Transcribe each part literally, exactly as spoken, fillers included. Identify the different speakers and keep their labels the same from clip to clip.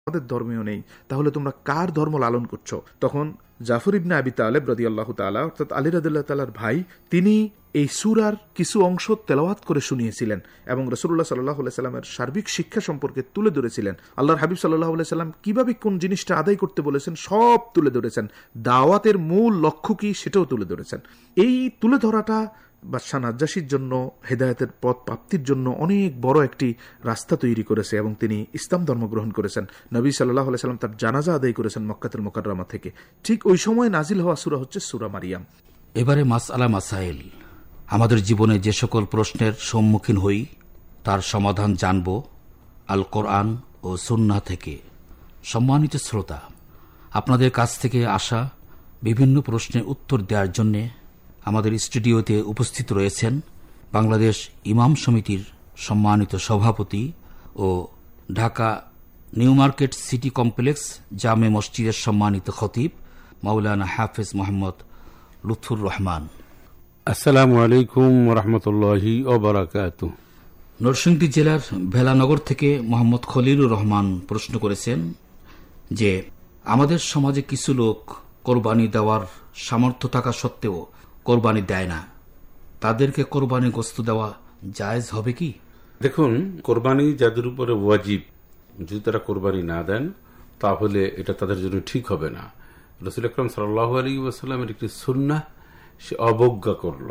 Speaker 1: আমাদের ধর্মেও নেই, তাহলে তোমরা কার ধর্ম লালন করছো? তখন জাফর ইবনে আবি তালেব রাদিয়াল্লাহু তাআলা অর্থাৎ আলী রাদিয়াল্লাহু তাআলার ভাই, তিনি এই সূরার কিছু অংশ তেলাওয়াত করে শুনিয়েছিলেন এবং রাসূলুল্লাহ সাল্লাল্লাহু আলাইহি সাল্লামের সার্বিক শিক্ষা সম্পর্কে তুলে ধরেছিলেন। আল্লাহর হাবিব সাল্লাল্লাহু আলাইহি সাল্লাম কিভাবে কোন জিনিসটা আদায় করতে বলেছেন সব তুলে ধরেছেন, দাওয়াতের মূল লক্ষ্য কি সেটাও তুলে ধরেছেন। এই তুলে ধরাটা বাদশাহ নাজ্জাশীর জন্য হেদায়েতের পথ প্রাপ্তির জন্য অনেক বড় একটি রাস্তা তৈরি করেছে এবং তিনি ইসলাম ধর্ম গ্রহণ করেছেন। নবী সাল্লাল্লাহু আলাইহি সাল্লাম তার জানাজা আদায় করেছেন মক্কাতুল মুকাররমা থেকে। ঠিক ওই সময় নাজিল হওয়া সূরা হচ্ছে সূরা মারিয়াম।
Speaker 2: এবারে মাসআলা মাসাইল, আমাদের জীবনে যে সকল প্রশ্নের সম্মুখীন হই তার সমাধান জানব আল কোরআন ও সুন্নাহ থেকে। সম্মানিত শ্রোতা, আপনাদের কাছ থেকে আসা বিভিন্ন প্রশ্নের উত্তর দেওয়ার জন্য আমাদের স্টুডিওতে উপস্থিত রয়েছেন বাংলাদেশ ইমাম সমিতির সম্মানিত সভাপতি ও Dhaka new market city complex জামে মসজিদের সম্মানিত খতিব মাওলানা হাফেজ মোহাম্মদ লুৎফুর রহমান।
Speaker 3: আসসালামু আলাইকুম ওয়া রাহমাতুল্লাহি ওয়া বারাকাতুহু।
Speaker 2: নরসিংদী জেলার ভেলানগর থেকে মোহাম্মদ খলিলুর রহমান প্রশ্ন করেছেন যে আমাদের সমাজে কিছু লোক কোরবানি দেওয়ার সামর্থ্য থাকা সত্ত্বেও কোরবানি দেয় না, তাদেরকে কোরবানি গোশত দেওয়া জায়েজ হবে কি?
Speaker 3: দেখুন, কোরবানি যাদের উপরে ওয়াজিব, যদি তারা কোরবানি না দেন তাহলে এটা তাদের জন্য ঠিক হবে না। রাসূল আকরাম সাল্লাল্লাহু আলাইহি ওয়াসাল্লামের একটি সুন্নাহ সে অবজ্ঞা করল।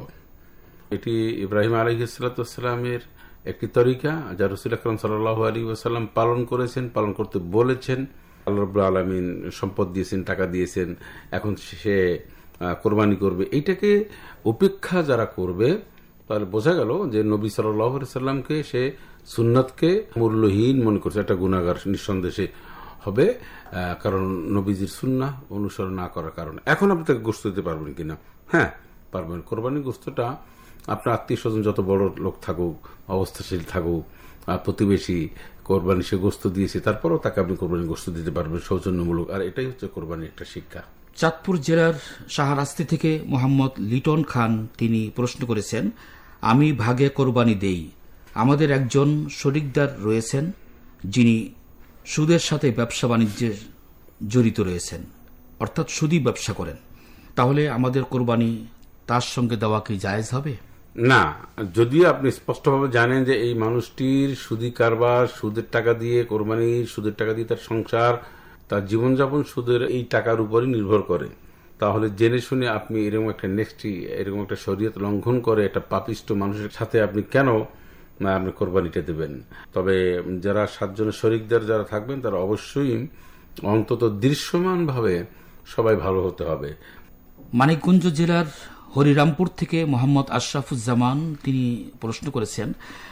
Speaker 3: এটি ইব্রাহিম আলাইহিস সালাতু ওয়াস সালামের একটি তরিকা যা রাসূল আকরাম সাল্লাল্লাহু আলাইহি ওয়াসাল্লাম পালন করেছেন, পালন করতে বলেছেন। আল্লাহ রাব্বুল আলামিন সম্পদ দিয়েছেন, টাকা দিয়েছেন, এখন সে কোরবানি করবে। এইটাকে উপেক্ষা যারা করবে তাহলে বোঝা গেল যে নবী সাল্লাল্লাহু আলাইহি সাল্লামকে সে সুন্নাতকে মূল্যহীন মনে করছে, একটা গুনাহগার নিঃসন্দেহে হবে, কারণ নবীজির সুন্নাহ অনুসরণ না করার কারণে। এখন আপনি তাকে গোশত দিতে পারবেন কিনা? হ্যাঁ, পারবেন। কোরবানির গোশতটা আপনার আত্মীয় স্বজন যত বড় লোক থাকুক, অবস্থাশীল থাকুক, প্রতিবেশী কোরবানি সে গোশত দিয়েছে, তারপরেও তাকে আপনি কোরবানি গোশত দিতে পারবেন সৌজন্যমূলক। আর এটাই হচ্ছে কোরবানির একটা শিক্ষা।
Speaker 2: চাঁদপুর জেলার শাহরাস্তি থেকে মোহাম্মদ লিটন খান তিনি প্রশ্ন করেছেন, আমি ভাগে কোরবানি দেই, আমাদের একজন শরিকদার রয়েছেন যিনি সুদের সাথে ব্যবসা বাণিজ্যে জড়িত রয়েছেন, অর্থাৎ সুদি ব্যবসা করেন, তাহলে আমাদের কোরবানি তার সঙ্গে দেওয়া কি জায়েজ হবে?
Speaker 3: না, যদিও আপনি স্পষ্টভাবে জানেন যে এই মানুষটির সুদি কারবার, সুদের টাকা দিয়ে কোরবানি, সুদের টাকা দিয়ে তার সংসার, তার জীবনযাপন সুদের এই টাকার উপরই নির্ভর করে, তাহলে জেনে শুনে আপনি এরকম একটা নেক্সট এরকম একটা শরীয়ত লঙ্ঘন করে একটা পাপিষ্ট মানুষের সাথে আপনি কেন আপনি কোরবানিটা দেবেন? তবে যারা সাতজনের শরিকদার যারা থাকবেন তারা অবশ্যই অন্তত দৃশ্যমান ভাবে সবাই ভালো হতে হবে।
Speaker 2: মানিকগঞ্জ জেলার হরিরামপুর থেকে মোহাম্মদ আশরাফুজ্জামান তিনি প্রশ্ন করেছেন,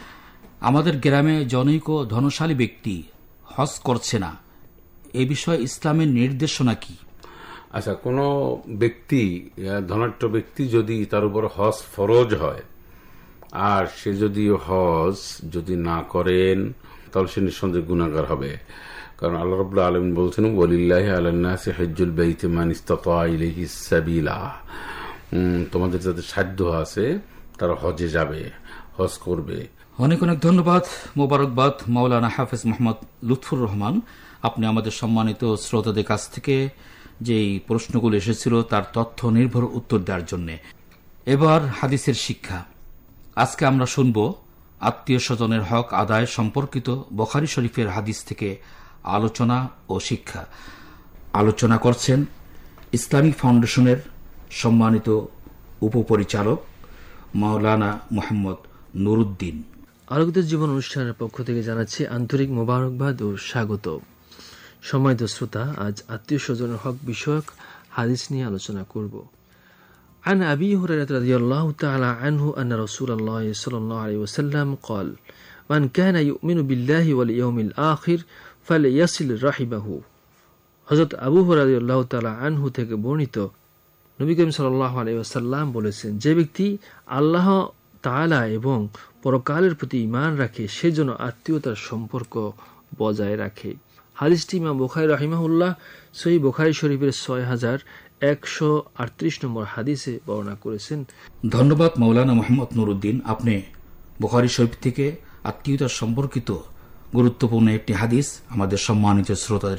Speaker 2: আমাদের গ্রামে জনৈক ধনশালী ব্যক্তি হজ করছে না, এ বিষয়ে ইসলামের নির্দেশনা কি?
Speaker 3: আচ্ছা, কোন ব্যক্তি, ধনাঢ্য ব্যক্তি যদি তার উপর হজ ফরজ হয় আর সে যদি হজ যদি না করেন তাহলে সে নিঃসন্দেহে গুনাহগার হবে। কারণ আল্লাহ রাব্বুল আলামিন বলছেন, ওয়ালিল্লাহি আলান নাসি হজ্জুল বাইতি মান ইসতাতা ইলাইহি সাবিলা, তোমাদের যাদের সাধ্য আছে তারা হজে যাবে, হজ করবে।
Speaker 2: অনেক অনেক ধন্যবাদ, মোবারকবাদ মাওলানা হাফেজ মোহাম্মদ লুৎফুর রহমান। আপনি আমাদের সম্মানিত শ্রোতাদের কাছ থেকে যেই প্রশ্নগুলো এসেছিল তার তথ্য নির্ভর উত্তর দেওয়ার জন্য। এবার হাদিসের শিক্ষা। আজকে আমরা শুনব আত্মীয় স্বজনের হক আদায় সম্পর্কিত বুখারী শরীফের হাদিস থেকে আলোচনা ও শিক্ষা। আলোচনা করছেন ইসলামিক ফাউন্ডেশনের সম্মানিত উপপরিচালক মাওলানা মোহাম্মদ নুরুদ্দিন।
Speaker 4: আলোকিত জীবন অনুষ্ঠানের পক্ষ থেকে জানাচ্ছি আন্তরিক মোবারকবাদ ও স্বাগত। সম্মানিত শ্রোতা, আজ আত্মীয় স্বজনের হক বিষয়ক হাদিস নিয়ে আলোচনা করব। عن أبي هريرة رضي الله تعالى عنه أن رسول الله صلى الله عليه وسلم قال من كان يؤمن بالله واليوم الآخر فليصل رحمه। হযরত আবু হুরায়রা রাদিয়াল্লাহু তাআলা আনহু থেকে বর্ণিত, নবী করিম সাল্লাল্লাহু আলাইহি ওয়াসাল্লাম বলেছেন, যে ব্যক্তি আল্লাহ তাআলা এবং পরকালের প্রতি ঈমান রাখে সে যেন আত্মীয়তার সম্পর্ক বজায় রাখে। হাদিসটি ইমাম বুখারী রাহিমাহুল্লাহ সহিহ বুখারী শরীফের ছয় হাজার একশো আটত্রিশ নম্বর হাদিসে বর্ণনা করেছেন।
Speaker 2: ধন্যবাদ মাওলানা মোহাম্মদ নুরুদ্দিন, আপনি বুখারী শরীফ থেকে আত্মীয়তার সম্পর্কিত গুরুত্বপূর্ণ একটি হাদিস আমাদের সম্মানিত শ্রোতাদের